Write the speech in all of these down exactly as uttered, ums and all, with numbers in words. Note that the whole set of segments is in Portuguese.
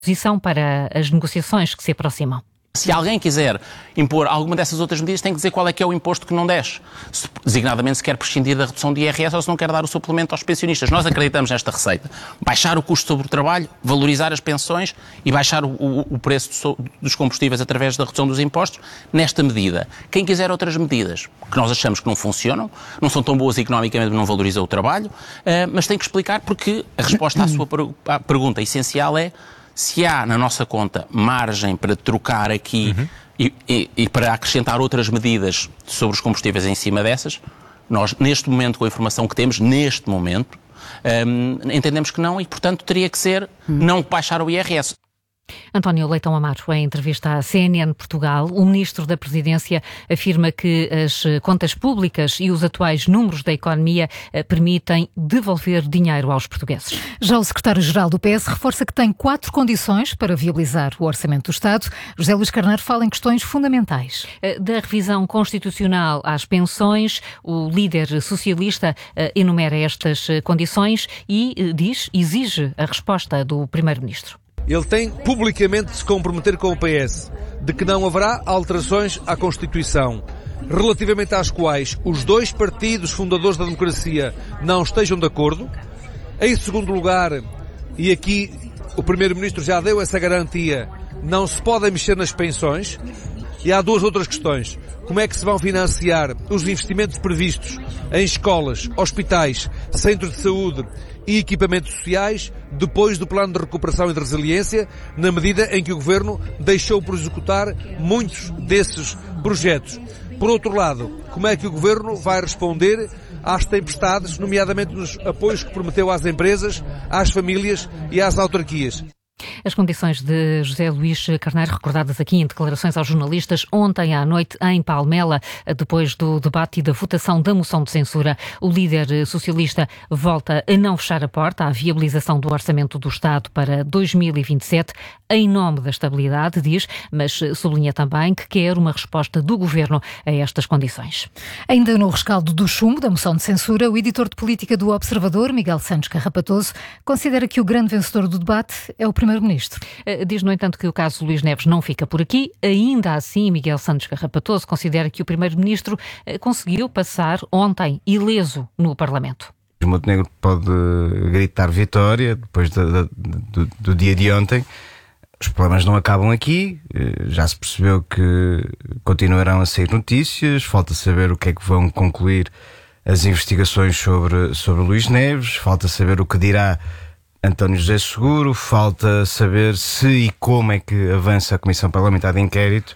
Posição para as negociações que se aproximam. Se alguém quiser impor alguma dessas outras medidas, tem que dizer qual é que é o imposto que não desce. Se, designadamente, se quer prescindir da redução de I R S ou se não quer dar o suplemento aos pensionistas. Nós acreditamos nesta receita. Baixar o custo sobre o trabalho, valorizar as pensões e baixar o, o, o preço dos combustíveis através da redução dos impostos, nesta medida. Quem quiser outras medidas, que nós achamos que não funcionam, não são tão boas economicamente, não valorizam o trabalho, uh, mas tem que explicar porque a resposta à sua per- à pergunta essencial é: se há na nossa conta margem para trocar aqui uhum. e, e, e para acrescentar outras medidas sobre os combustíveis em cima dessas, nós, neste momento, com a informação que temos, neste momento, hum, entendemos que não e, portanto, teria que ser uhum. não baixar o I R S. António Leitão Amaro, em entrevista à C N N Portugal, o Ministro da Presidência afirma que as contas públicas e os atuais números da economia permitem devolver dinheiro aos portugueses. Já o Secretário-Geral do P S reforça que tem quatro condições para viabilizar o Orçamento do Estado. José Luís Carneiro fala em questões fundamentais. Da revisão constitucional às pensões, o líder socialista enumera estas condições e diz, exige a resposta do Primeiro-Ministro. Ele tem publicamente de se comprometer com o P S de que não haverá alterações à Constituição, relativamente às quais os dois partidos fundadores da democracia não estejam de acordo. Em segundo lugar, e aqui o Primeiro-Ministro já deu essa garantia, não se podem mexer nas pensões. E há duas outras questões. Como é que se vão financiar os investimentos previstos em escolas, hospitais, centros de saúde e equipamentos sociais depois do Plano de Recuperação e de Resiliência, na medida em que o Governo deixou por executar muitos desses projetos? Por outro lado, como é que o Governo vai responder às tempestades, nomeadamente nos apoios que prometeu às empresas, às famílias e às autarquias? As condições de José Luís Carneiro, recordadas aqui em declarações aos jornalistas ontem à noite em Palmela, depois do debate e da votação da moção de censura. O líder socialista volta a não fechar a porta à viabilização do Orçamento do Estado para dois mil e vinte e sete, em nome da estabilidade, diz, mas sublinha também que quer uma resposta do Governo a estas condições. Ainda no rescaldo do chumbo da moção de censura, o editor de política do Observador, Miguel Santos Carrapatoso, considera que o grande vencedor do debate é o Primeiro-Ministro. Diz, no entanto, que o caso Luís Neves não fica por aqui. Ainda assim, Miguel Santos Carrapatoso considera que o Primeiro-Ministro conseguiu passar ontem ileso no Parlamento. Montenegro pode gritar vitória depois do, do, do, do dia de ontem. Os problemas não acabam aqui. Já se percebeu que continuarão a sair notícias. Falta saber o que é que vão concluir as investigações sobre, sobre Luís Neves. Falta saber o que dirá António José Seguro, falta saber se e como é que avança a Comissão Parlamentar de Inquérito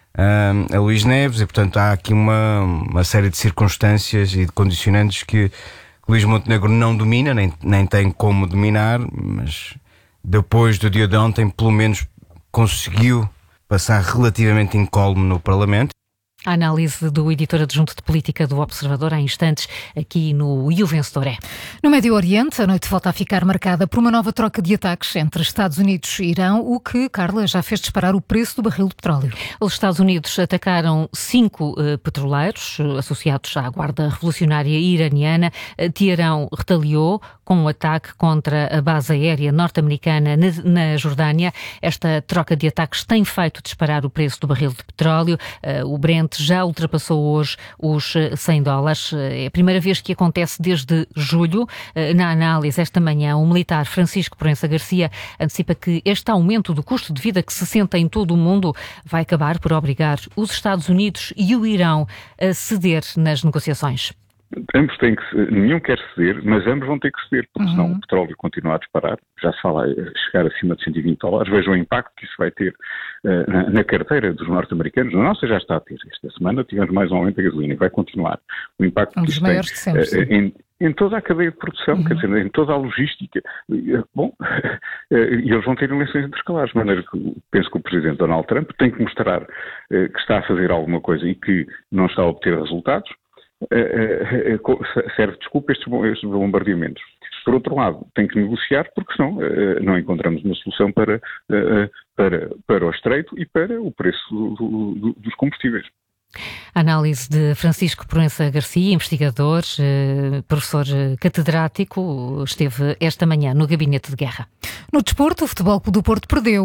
um, a Luís Neves, e portanto há aqui uma, uma série de circunstâncias e de condicionantes que Luís Montenegro não domina, nem, nem tem como dominar, mas depois do dia de ontem pelo menos conseguiu passar relativamente incólume no Parlamento. A análise do editor adjunto de política do Observador há instantes aqui no E o Vencedor é. No Médio Oriente, a noite volta a ficar marcada por uma nova troca de ataques entre Estados Unidos e Irão, o que, Carla, já fez disparar o preço do barril de petróleo. Os Estados Unidos atacaram cinco uh, petroleiros uh, associados à Guarda Revolucionária Iraniana. Uh, Teherão retaliou com um ataque contra a base aérea norte-americana na, na Jordânia. Esta troca de ataques tem feito disparar o preço do barril de petróleo. Uh, o Brent já ultrapassou hoje os cem dólares. É a primeira vez que acontece desde julho. Na análise esta manhã, o militar Francisco Proença Garcia antecipa que este aumento do custo de vida que se sente em todo o mundo vai acabar por obrigar os Estados Unidos e o Irão a ceder nas negociações. Ambos têm que, nenhum quer ceder, mas ambos vão ter que ceder, porque senão uhum. o petróleo continua a disparar. Já se fala a chegar acima de cento e vinte dólares. Vejam o impacto que isso vai ter uh, na, na carteira dos norte-americanos. Na nossa já está a ter. Esta semana tivemos mais um aumento da gasolina e vai continuar. O impacto um que dos isso maiores tem de sempre, uh, em, em toda a cadeia de produção, uhum. quer dizer, em toda a logística. Bom, e eles vão ter eleições intercalares, de maneira que penso que o Presidente Donald Trump tem que mostrar uh, que está a fazer alguma coisa e que não está a obter resultados. Uh, uh, uh, serve de desculpa estes, estes bombardeamentos. Por outro lado, tem que negociar, porque senão uh, não encontramos uma solução para, uh, para, para o estreito e para o preço do, do, dos combustíveis. A análise de Francisco Proença Garcia, investigador, professor catedrático, esteve esta manhã no Gabinete de Guerra. No desporto, o Futebol Clube do Porto perdeu